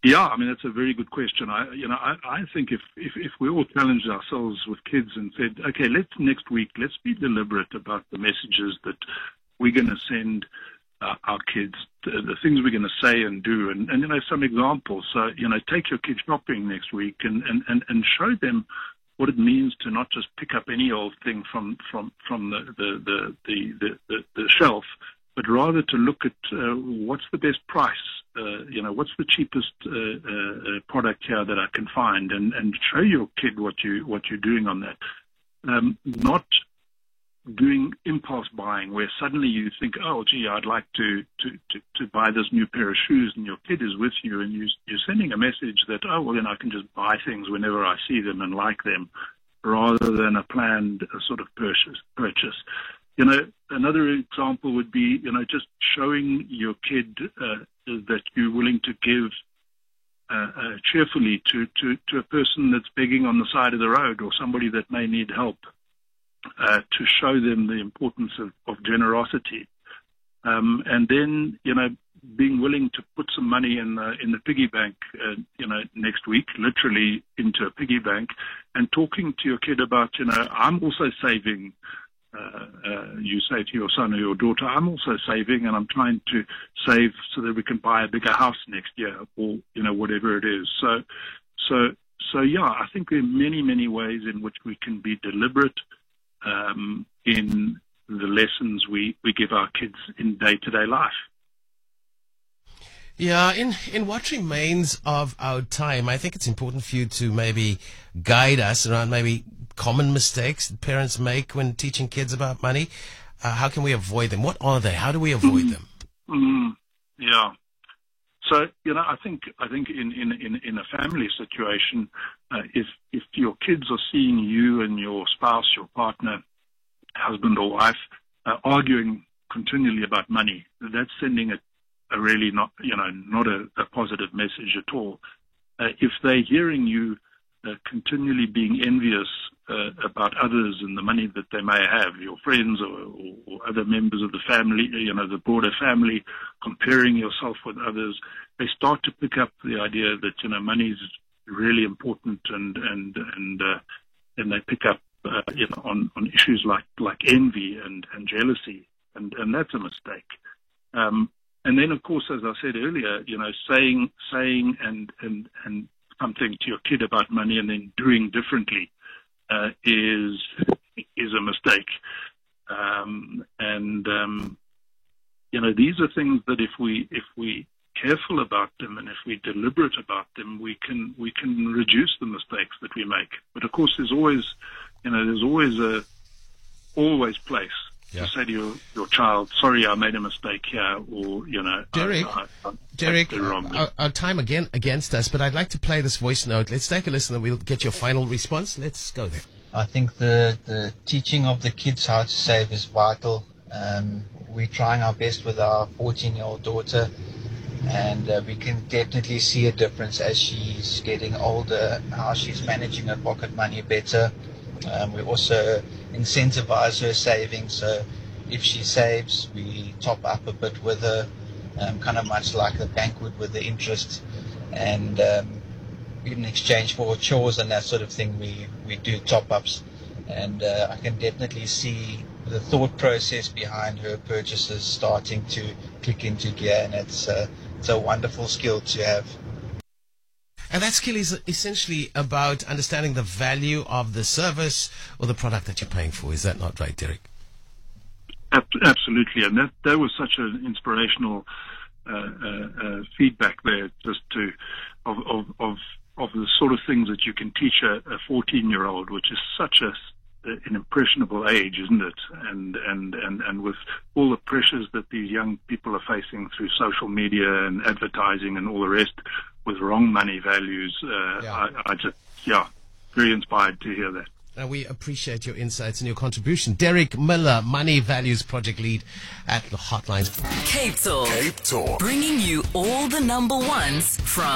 Yeah, I mean, that's a very good question. I think if we all challenged ourselves with kids and said, okay, next week, let's be deliberate about the messages that we're going to send our kids, the things we're going to say and do, and some examples. So, take your kids shopping next week and show them what it means to not just pick up any old thing from the shelf, but rather to look at what's the best price, what's the cheapest product here that I can find, and show your kid what you're doing on that. Not doing impulse buying where suddenly you think, oh, gee, I'd like to buy this new pair of shoes, and your kid is with you, and you're sending a message that, oh, well, then I can just buy things whenever I see them and like them, rather than a planned sort of purchase. Another example would be, just showing your kid that you're willing to give cheerfully to a person that's begging on the side of the road, or somebody that may need help. To show them the importance of generosity, and then being willing to put some money in the piggy bank, next week, literally into a piggy bank, and talking to your kid about, I'm also saving. You say to your son or your daughter, I'm also saving, and I'm trying to save so that we can buy a bigger house next year, or whatever it is. So yeah, I think there are many, many ways in which we can be deliberate in the lessons we give our kids in day-to-day life. Yeah, in what remains of our time, I think it's important for you to maybe guide us around maybe common mistakes that parents make when teaching kids about money. How can we avoid them? What are they? How do we avoid them? Yeah. So, I think in a family situation, if your kids are seeing you and your spouse, your partner, husband or wife, arguing continually about money, that's sending a really not a positive message at all. If they're hearing you continually being envious about others and the money that they may have, your friends or other members of the family, the broader family, comparing yourself with others, they start to pick up the idea that money is really important, and they pick up on issues like envy and jealousy, and that's a mistake. And then, of course, as I said earlier, saying and something to your kid about money and then doing differently is a mistake. These are things that if we careful about them and if we're deliberate about them, we can reduce the mistakes that we make. But of course, there's always place. Yeah. To say to your child, sorry, I made a mistake here, or, Derek, our time again against us, but I'd like to play this voice note. Let's take a listen and we'll get your final response. Let's go there. I think the teaching of the kids how to save is vital. We're trying our best with our 14-year-old daughter, and we can definitely see a difference as she's getting older, how she's managing her pocket money better. We also incentivize her saving, so if she saves, we top up a bit with her, kind of much like the bank would with the interest, and in exchange for chores and that sort of thing, we do top ups, and I can definitely see the thought process behind her purchases starting to click into gear, and it's a wonderful skill to have. And that skill is essentially about understanding the value of the service or the product that you're paying for. Is that not right, Derek? Absolutely, and that was such an inspirational feedback there, just of the sort of things that you can teach a 14-year-old, which is such an impressionable age, isn't it? And with all the pressures that these young people are facing through social media and advertising and all the rest, with wrong money values, I just, very inspired to hear that. And we appreciate your insights and your contribution. Derek Miller, Money Values Project Lead at the Hotline. Cape Talk. Bringing you all the number ones from